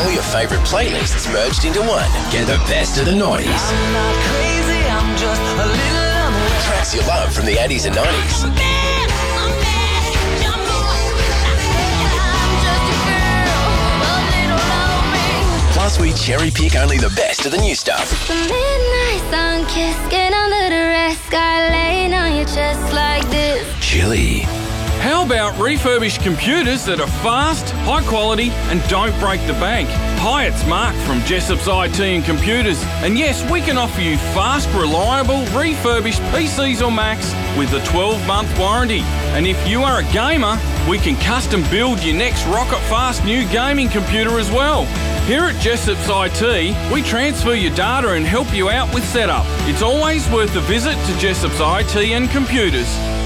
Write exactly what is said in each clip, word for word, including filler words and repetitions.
All your favourite playlists merged into one. Get the best of the nineties. I'm not crazy, I'm just a little unaware. Tracks you love from the eighties and nineties. I'm mad, I'm mad, I'm I'm just a girl, a little lonely. Plus, we cherry pick only the best of the new stuff. The midnight sun kiss, get under the rest, sky laying on your chest like this. Chili. How about refurbished computers that are fast, high quality and don't break the bank? Hi, it's Mark from Jessop's I T and Computers. And yes, we can offer you fast, reliable, refurbished P Cs or Macs with a twelve month warranty. And if you are a gamer, we can custom build your next rocket fast new gaming computer as well. Here at Jessop's I T, we transfer your data and help you out with setup. It's always worth a visit to Jessop's I T and Computers.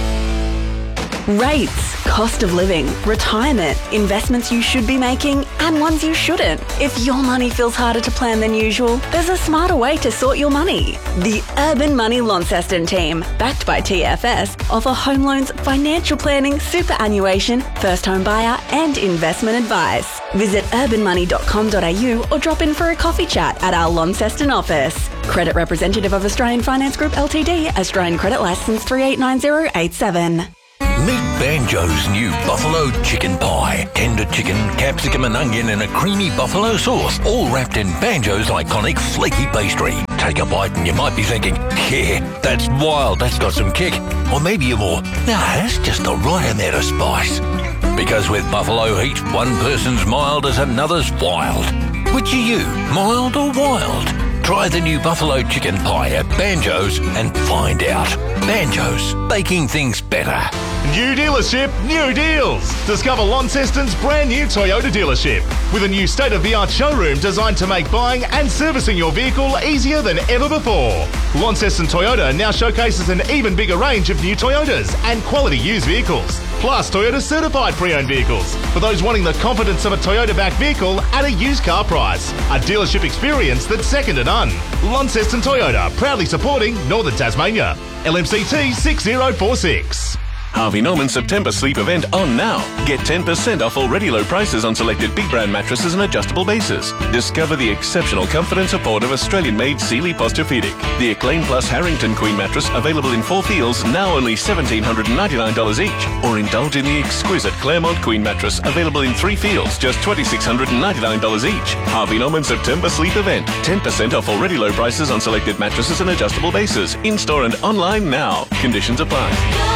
Rates, cost of living, retirement, investments you should be making and ones you shouldn't. If your money feels harder to plan than usual, there's a smarter way to sort your money. The Urban Money Launceston team, backed by T F S, offer home loans, financial planning, superannuation, first home buyer and investment advice. Visit urban money dot com dot a u or drop in for a coffee chat at our Launceston office. Credit representative of Australian Finance Group Ltd, Australian Credit Licence three eight nine zero eight seven. Meet Banjo's new buffalo chicken pie. Tender chicken, capsicum and onion in a creamy buffalo sauce, all wrapped in Banjo's iconic flaky pastry. Take a bite and you might be thinking, yeah, that's wild, that's got some kick. Or maybe you're more, nah, that's just the right amount of spice. Because with buffalo heat, one person's mild as another's wild. Which are you, mild or wild? Try the new buffalo chicken pie at Banjo's and find out. Banjo's, baking things better. New dealership, new deals. Discover Launceston's brand new Toyota dealership with a new state-of-the-art showroom designed to make buying and servicing your vehicle easier than ever before. Launceston Toyota now showcases an even bigger range of new Toyotas and quality used vehicles, plus Toyota certified pre-owned vehicles for those wanting the confidence of a Toyota-backed vehicle at a used car price. A dealership experience that's second to none. Launceston Toyota, proudly supporting Northern Tasmania. L M C T six zero four six. Harvey Norman's September sleep event on now. Get ten percent off already low prices on selected big brand mattresses and adjustable bases. Discover the exceptional comfort and support of Australian-made Sealy Posturepedic. The Acclaim Plus Harrington Queen mattress available in four feels, now only one thousand seven hundred ninety-nine dollars each. Or indulge in the exquisite Claremont Queen mattress available in three feels, just two thousand six hundred ninety-nine dollars each. Harvey Norman's September sleep event. ten percent off already low prices on selected mattresses and adjustable bases. In-store and online now. Conditions apply.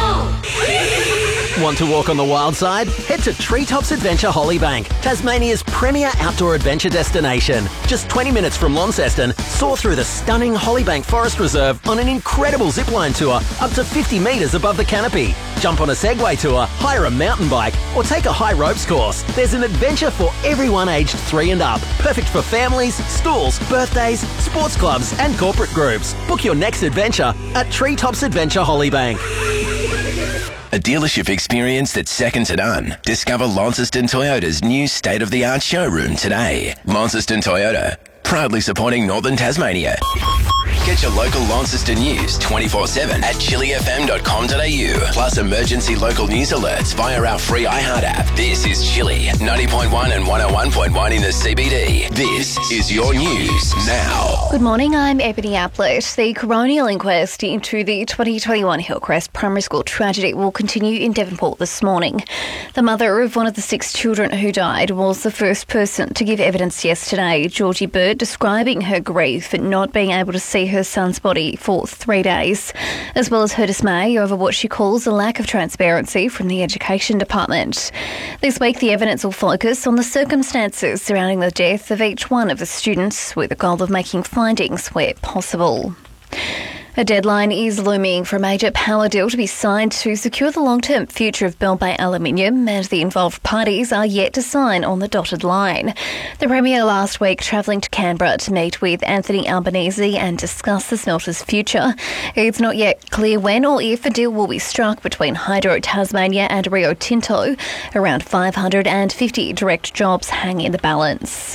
Want to walk on the wild side? Head to Treetops Adventure Hollybank, Tasmania's premier outdoor adventure destination. Just twenty minutes from Launceston, soar through the stunning Hollybank Forest Reserve on an incredible zipline tour up to fifty metres above the canopy. Jump on a Segway tour, hire a mountain bike, or take a high ropes course. There's an adventure for everyone aged three and up. Perfect for families, schools, birthdays, sports clubs, and corporate groups. Book your next adventure at Treetops Adventure Hollybank. A dealership experience that's second to none. Discover Launceston Toyota's new state-of-the-art showroom today. Launceston Toyota, proudly supporting Northern Tasmania. Get your local Launceston news twenty-four seven at chili f m dot com dot a u. Plus emergency local news alerts via our free iHeart app. This is Chili, ninety point one and one oh one point one in the C B D. This is your news now. Good morning, I'm Ebony Applet. The coronial inquest into the twenty twenty-one Hillcrest Primary School tragedy will continue in Devonport this morning. The mother of one of the six children who died was the first person to give evidence yesterday. Georgie Bird describing her grief at not being able to see her son's body for three days, as well as her dismay over what she calls a lack of transparency from the Education Department. This week, the evidence will focus on the circumstances surrounding the death of each one of the students, with the goal of making findings where possible. A deadline is looming for a major power deal to be signed to secure the long-term future of Bell Bay Aluminium, and the involved parties are yet to sign on the dotted line. The Premier last week travelling to Canberra to meet with Anthony Albanese and discuss the smelter's future. It's not yet clear when or if a deal will be struck between Hydro Tasmania and Rio Tinto. Around five hundred fifty direct jobs hang in the balance.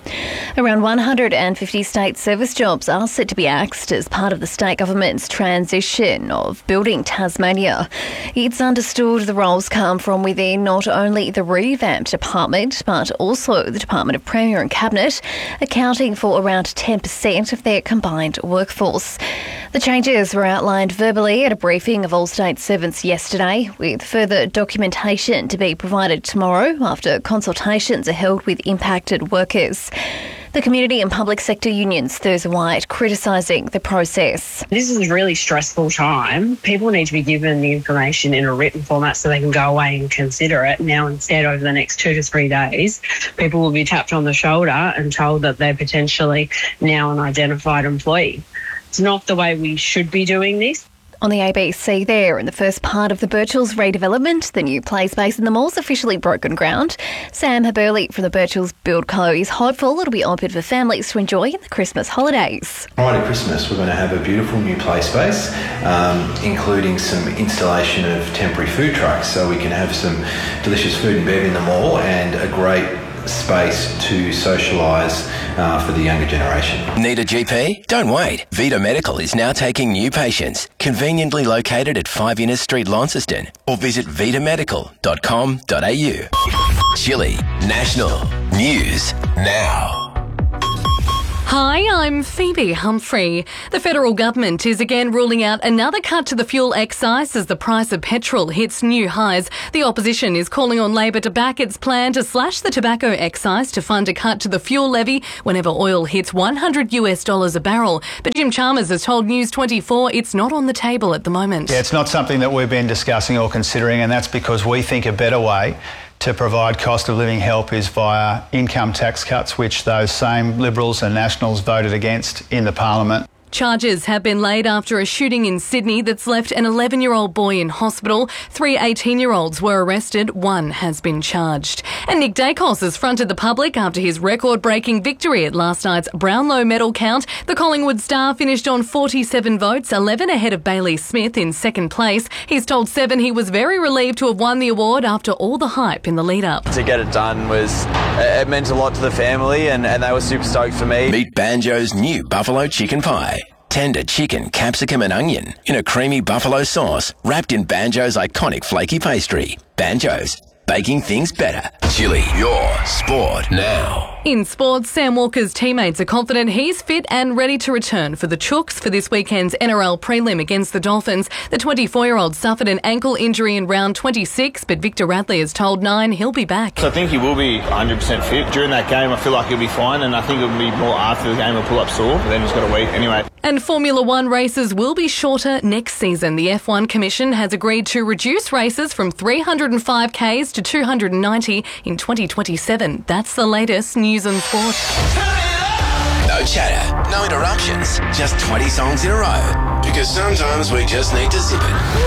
Around one hundred fifty state service jobs are set to be axed as part of the state government's transition of Building Tasmania. It's understood the roles come from within not only the revamped department, but also the Department of Premier and Cabinet, accounting for around ten percent of their combined workforce. The changes were outlined verbally at a briefing of all state servants yesterday, with further documentation to be provided tomorrow after consultations are held with impacted workers. The community and public sector unions Thursday White criticising the process. This is a really stressful time. People need to be given the information in a written format so they can go away and consider it. Now, instead, over the next two to three days, people will be tapped on the shoulder and told that they're potentially now an identified employee. It's not the way we should be doing this. On the A B C there, in the first part of the Birchells redevelopment, the new play space in the mall's officially broken ground. Sam Haberli from the Birchells Build Co is hopeful it'll be open for families to enjoy in the Christmas holidays. Prior to Christmas, we're going to have a beautiful new play space, um, including some installation of temporary food trucks, so we can have some delicious food and bev in the mall and a great space to socialise uh, for the younger generation. Need a G P? Don't wait. Vita Medical is now taking new patients, conveniently located at five Innes Street, Launceston, or visit vita medical dot com dot a u. Chile National News Now. Hi, I'm Phoebe Humphrey. The federal government is again ruling out another cut to the fuel excise as the price of petrol hits new highs. The opposition is calling on Labor to back its plan to slash the tobacco excise to fund a cut to the fuel levy whenever oil hits one hundred US dollars a barrel. But Jim Chalmers has told News twenty-four it's not on the table at the moment. Yeah, it's not something that we've been discussing or considering, and that's because we think a better way to provide cost of living help is via income tax cuts, which those same Liberals and Nationals voted against in the Parliament. Charges have been laid after a shooting in Sydney that's left an eleven-year-old boy in hospital. Three eighteen-year-olds were arrested. One has been charged. And Nick Dacos has fronted the public after his record-breaking victory at last night's Brownlow medal count. The Collingwood star finished on forty-seven votes, eleven ahead of Bailey Smith in second place. He's told Seven he was very relieved to have won the award after all the hype in the lead-up. To get it done was, it meant a lot to the family, and, and they were super stoked for me. Meet Banjo's new buffalo chicken pie. Tender chicken, capsicum and onion in a creamy buffalo sauce wrapped in Banjo's iconic flaky pastry. Banjo's, baking things better. Chili, your sport now. In sports, Sam Walker's teammates are confident he's fit and ready to return for the Chooks for this weekend's N R L prelim against the Dolphins. The twenty-four-year-old suffered an ankle injury in round twenty-six, but Victor Radley has told Nine he'll be back. So I think he will be one hundred percent fit. During that game, I feel like he'll be fine, and I think it'll be more after the game he'll pull up sore, but then he's got a week anyway. And Formula One races will be shorter next season. The F one Commission has agreed to reduce races from three hundred five kays to two hundred ninety in twenty twenty-seven. That's the latest news and sport. No chatter, no interruptions, just twenty songs in a row. Because sometimes we just need to zip it.